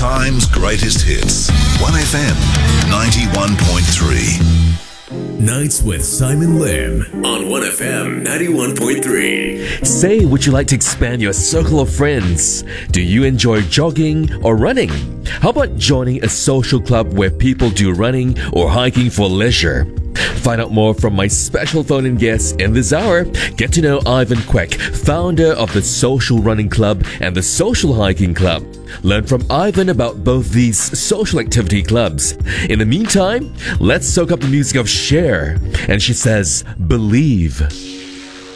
time's greatest hits. 1FM 91.3. Nights with Simon Lim on 1FM 91.3. Say, would you like to expand your circle of friends? Do you enjoy jogging or running? How about joining a social club where people do running or hiking for leisure? Find out more from my special phone-in guest in this hour. Get to know Ivan Kwek, founder of the Social Running Club and the Social Hiking Club. Learn from Ivan about both these social activity clubs. In the meantime, let's soak up the music of Cher. And she says, Believe.